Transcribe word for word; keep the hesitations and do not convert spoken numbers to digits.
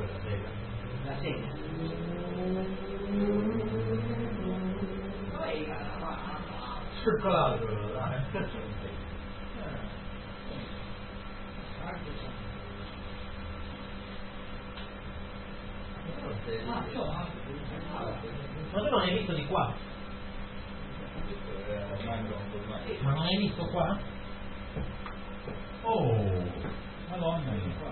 La sega. Cioccolato, dai. Ma tu non hai visto di qua? Ma non hai visto qua? Oh, madonna mia.